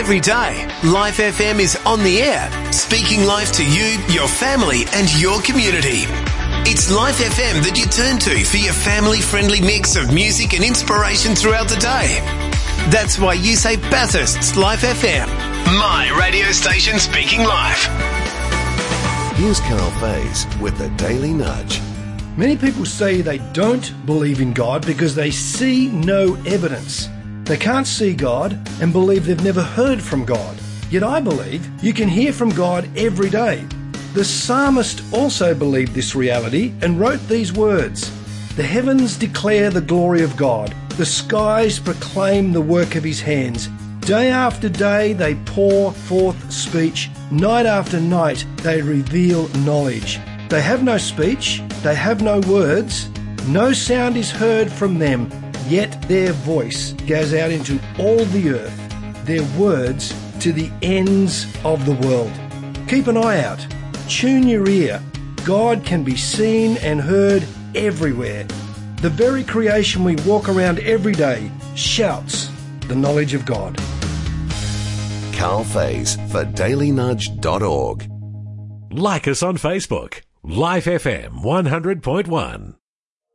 Every day, Life FM is on the air, speaking life to you, your family and your community. It's Life FM that you turn to for your family-friendly mix of music and inspiration throughout the day. That's why you say Bathurst's Life FM, my radio station speaking life. Here's Carl Faze with the Daily Nudge. Many people say they don't believe in God because they see no evidence. They can't see God and believe they've never heard from God. Yet I believe you can hear from God every day. The psalmist also believed this reality and wrote these words: "The heavens declare the glory of God. The skies proclaim the work of his hands. Day after day they pour forth speech. Night after night they reveal knowledge. They have no speech, they have no words. No sound is heard from them, yet their voice goes out into all the earth, their words to the ends of the world." Keep an eye out. Tune your ear. God can be seen and heard everywhere. The very creation we walk around every day shouts the knowledge of God. Carl Faze for dailynudge.org. Like us on Facebook. Life FM 100.1.